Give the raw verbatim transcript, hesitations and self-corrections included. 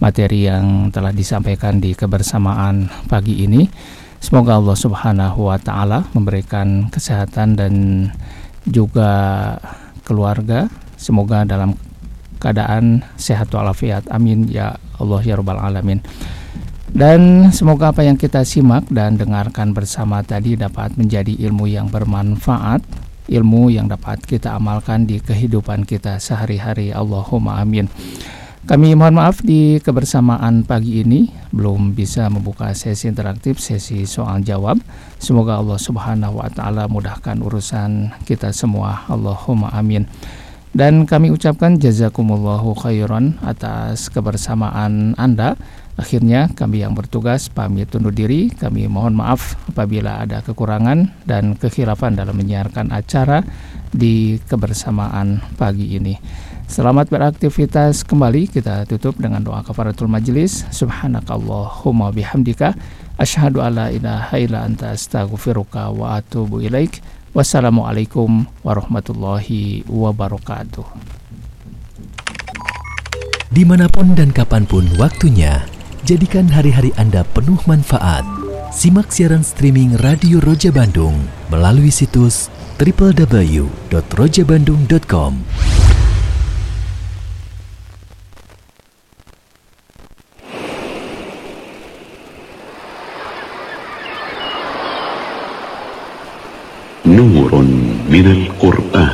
materi yang telah disampaikan di kebersamaan pagi ini. Semoga Allah Subhanahu wa Ta'ala memberikan kesehatan dan juga keluarga, semoga dalam keadaan sehat walafiat. Amin ya Allah ya Rabbal Alamin. Dan semoga apa yang kita simak dan dengarkan bersama tadi dapat menjadi ilmu yang bermanfaat, ilmu yang dapat kita amalkan di kehidupan kita sehari-hari. Allahumma amin. Kami mohon maaf di kebersamaan pagi ini belum bisa membuka sesi interaktif, sesi soal jawab. Semoga Allah Subhanahu wa Ta'ala mudahkan urusan kita semua. Allahumma amin. Dan kami ucapkan jazakumullahu khairan atas kebersamaan Anda. Akhirnya kami yang bertugas pamit undur diri. Kami mohon maaf apabila ada kekurangan dan kekhilafan dalam menyiarkan acara di kebersamaan pagi ini. Selamat beraktivitas kembali. Kita tutup dengan doa kafaratul majelis. Subhanakallahumma bihamdika asyhadu alla ilaha illa anta astaghfiruka wa atubu ilaik. Wassalamualaikum warahmatullahi wabarakatuh. Dimanapun dan kapanpun waktunya, jadikan hari-hari Anda penuh manfaat. Simak siaran streaming Radio Roja Bandung melalui situs double-u double-u double-u dot roja bandung dot com. نور من القرآن